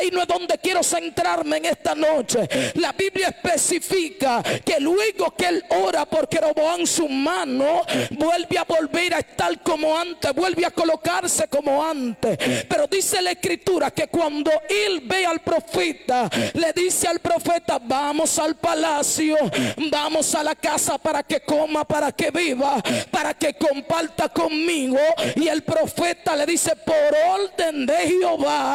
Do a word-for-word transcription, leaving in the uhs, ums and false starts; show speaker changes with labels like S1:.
S1: Y no es donde quiero centrarme en esta noche. La Biblia especifica que luego que él ora por Jeroboam, su mano vuelve a volver a estar como antes, vuelve a colocarse como antes. Pero dice la escritura que cuando él ve al profeta, le dice al profeta: vamos al palacio, vamos a la casa para que coma, para que viva, para que comparta conmigo. Y el profeta le dice: por orden de Jehová